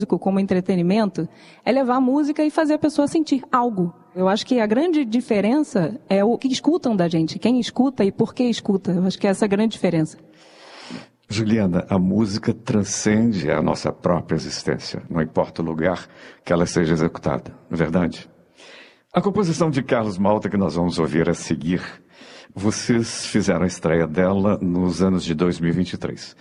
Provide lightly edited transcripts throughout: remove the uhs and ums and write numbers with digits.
como entretenimento é levar a música e fazer a pessoa sentir algo. Eu acho que a grande diferença é o que escutam da gente, quem escuta e por que escuta. Eu acho que essa é a grande diferença. Juliana, a música transcende a nossa própria existência, não importa o lugar que ela seja executada, não é verdade? A composição de Carlos Malta, que nós vamos ouvir a seguir, vocês fizeram a estreia dela nos anos de 2023.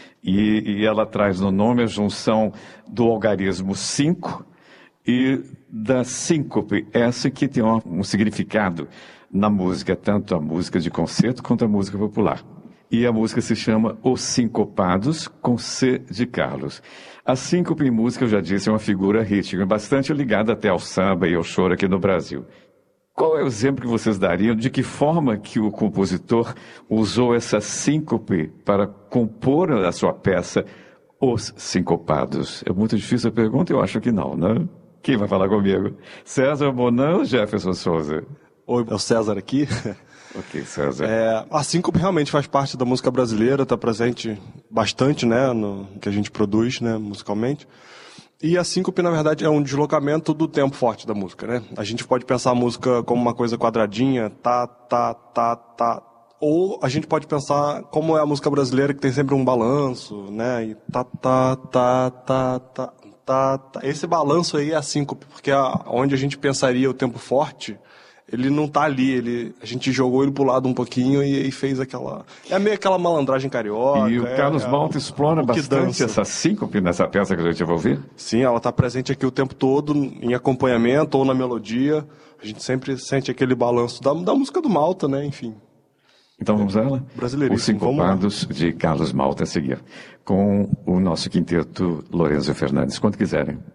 E ela traz no nome a junção do algarismo 5 e da síncope, essa que tem um significado na música, tanto a música de concerto quanto a música popular. E a música se chama Os Sincopados, com C de Carlos. A síncope em música, eu já disse, é uma figura rítmica, bastante ligada até ao samba e ao choro aqui no Brasil. Qual é o exemplo que vocês dariam de que forma que o compositor usou essa síncope para compor a sua peça Os Sincopados? É muito difícil a pergunta, eu acho que não, né? Quem vai falar comigo? César Bonan ou Jefferson Souza? Oi, é o César aqui. Ok, César. A síncope realmente faz parte da música brasileira, está presente bastante, né, no que a gente produz, né, musicalmente. E a síncope, na verdade, é um deslocamento do tempo forte da música, né? A gente pode pensar a música como uma coisa quadradinha, tá, tá, tá, tá. Ou a gente pode pensar como é a música brasileira, que tem sempre um balanço, né? E tá, tá, tá, tá, tá, tá, tá. Esse balanço aí é a síncope, porque onde a gente pensaria o tempo forte, ele não tá ali, a gente jogou ele pro lado um pouquinho e fez aquela... É meio aquela malandragem carioca. E o Carlos Malta explora bastante essa síncope nessa peça que a gente vai ouvir? Sim, ela tá presente aqui o tempo todo, em acompanhamento ou na melodia. A gente sempre sente aquele balanço da música do Malta, né, enfim. Então vamos a ela? Brasileiríssimo. Os Sincopados de Carlos Malta a seguir, com o nosso quinteto Lorenzo Fernandes, quando quiserem.